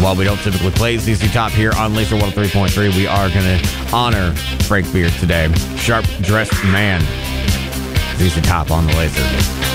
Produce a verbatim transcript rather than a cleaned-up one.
while we don't typically play Z Z Top here on Laser one oh three point three, we are going to honor Frank Beard today. Sharp dressed man. Z Z Top on the Laser.